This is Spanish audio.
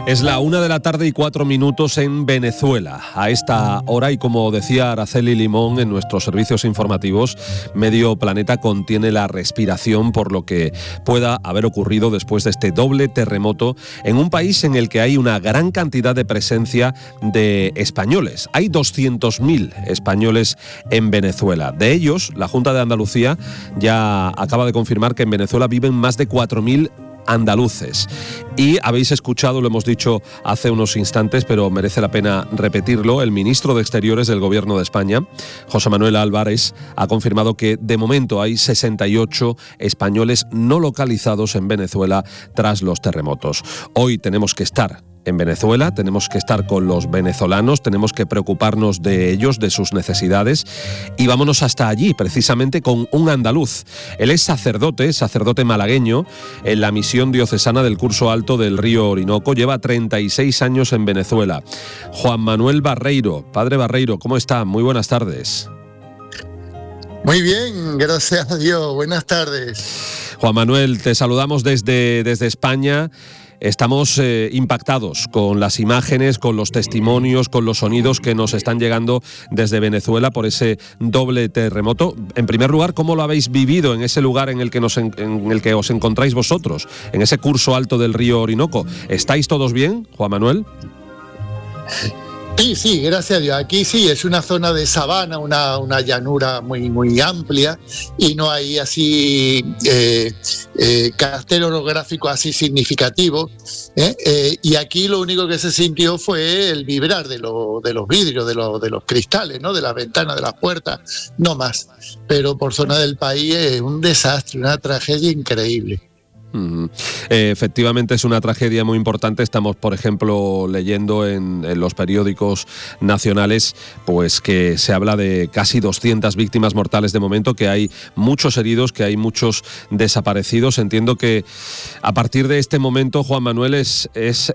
Es la 1:04 en Venezuela. A esta hora, y como decía Araceli Limón en nuestros servicios informativos, medio planeta contiene la respiración por lo que pueda haber ocurrido después de este doble terremoto en un país en el que hay una gran cantidad de presencia de españoles. Hay 200.000 españoles en Venezuela. De ellos, la Junta de Andalucía ya acaba de confirmar que en Venezuela viven más de 4.000 andaluces. Y habéis escuchado, lo hemos dicho hace unos instantes, pero merece la pena repetirlo, el ministro de Exteriores del Gobierno de España, José Manuel Álvarez, ha confirmado que de momento hay 68 españoles no localizados en Venezuela tras los terremotos. Hoy tenemos que estar en Venezuela, tenemos que estar con los venezolanos, tenemos que preocuparnos de ellos, de sus necesidades, y vámonos hasta allí, precisamente con un andaluz. Él es sacerdote malagueño, en la misión diocesana del Curso Alto del Río Orinoco, lleva 36 años en Venezuela. Juan Manuel Barreiro. Padre Barreiro, ¿cómo está? Muy buenas tardes. Muy bien, gracias a Dios. Buenas tardes. Juan Manuel, te saludamos desde España. Estamos impactados con las imágenes, con los testimonios, con los sonidos que nos están llegando desde Venezuela por ese doble terremoto. En primer lugar, ¿cómo lo habéis vivido en ese lugar en el que os encontráis vosotros, en ese curso alto del río Orinoco? ¿Estáis todos bien, Juan Manuel? Sí, gracias a Dios. Aquí sí, es una zona de sabana, una llanura muy amplia, y no hay así carácter orográfico así significativo. Y aquí lo único que se sintió fue el vibrar de los vidrios, de los cristales, ¿no? De las ventanas, de las puertas, no más. Pero por zona del país es un desastre, una tragedia increíble. Efectivamente es una tragedia muy importante. Estamos, por ejemplo, leyendo en los periódicos nacionales pues que se habla de casi 200 víctimas mortales de momento, que hay muchos heridos, que hay muchos desaparecidos. Entiendo que a partir de este momento, Juan Manuel, es